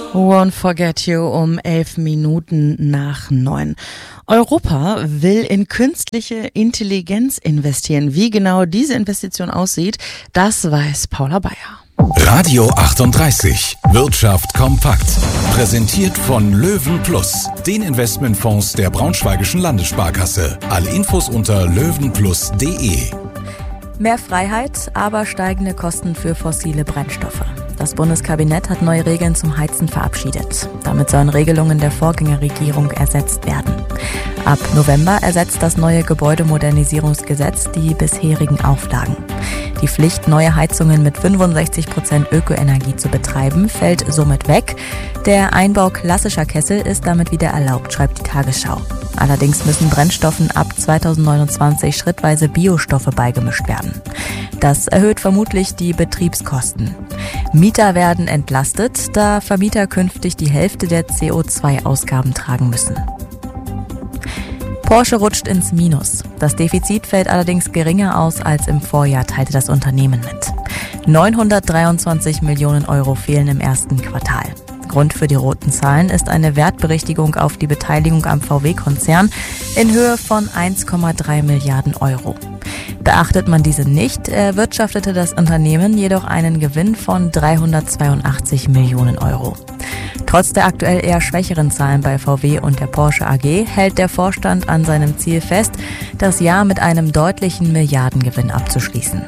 Won't Forget You um 9:11. Europa will in künstliche Intelligenz investieren. Wie genau diese Investition aussieht, das weiß Paula Bayer. Radio 38, Wirtschaft kompakt. Präsentiert von Löwen Plus, den Investmentfonds der Braunschweigischen Landessparkasse. Alle Infos unter löwenplus.de. Mehr Freiheit, aber steigende Kosten für fossile Brennstoffe. Das Bundeskabinett hat neue Regeln zum Heizen verabschiedet. Damit sollen Regelungen der Vorgängerregierung ersetzt werden. Ab November ersetzt das neue Gebäudemodernisierungsgesetz die bisherigen Auflagen. Die Pflicht, neue Heizungen mit 65% Ökoenergie zu betreiben, fällt somit weg. Der Einbau klassischer Kessel ist damit wieder erlaubt, schreibt die Tagesschau. Allerdings müssen Brennstoffen ab 2029 schrittweise Biostoffe beigemischt werden. Das erhöht vermutlich die Betriebskosten. Mieter werden entlastet, da Vermieter künftig die Hälfte der CO2-Ausgaben tragen müssen. Porsche rutscht ins Minus. Das Defizit fällt allerdings geringer aus als im Vorjahr, teilte das Unternehmen mit. 923 Millionen Euro fehlen im ersten Quartal. Grund für die roten Zahlen ist eine Wertberichtigung auf die Beteiligung am VW-Konzern in Höhe von 1,3 Milliarden Euro. Beachtet man diese nicht, erwirtschaftete das Unternehmen jedoch einen Gewinn von 382 Millionen Euro. Trotz der aktuell eher schwächeren Zahlen bei VW und der Porsche AG hält der Vorstand an seinem Ziel fest, das Jahr mit einem deutlichen Milliardengewinn abzuschließen.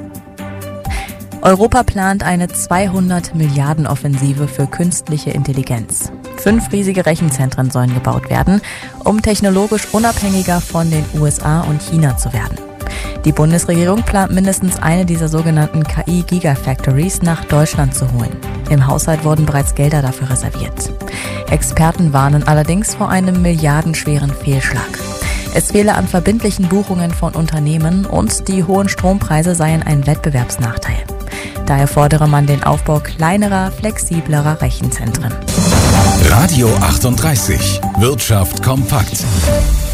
Europa plant eine 200-Milliarden-Offensive für künstliche Intelligenz. 5 riesige Rechenzentren sollen gebaut werden, um technologisch unabhängiger von den USA und China zu werden. Die Bundesregierung plant mindestens eine dieser sogenannten KI-Gigafactories nach Deutschland zu holen. Im Haushalt wurden bereits Gelder dafür reserviert. Experten warnen allerdings vor einem milliardenschweren Fehlschlag. Es fehle an verbindlichen Buchungen von Unternehmen und die hohen Strompreise seien ein Wettbewerbsnachteil. Daher fordere man den Aufbau kleinerer, flexiblerer Rechenzentren. Radio 38, Wirtschaft kompakt.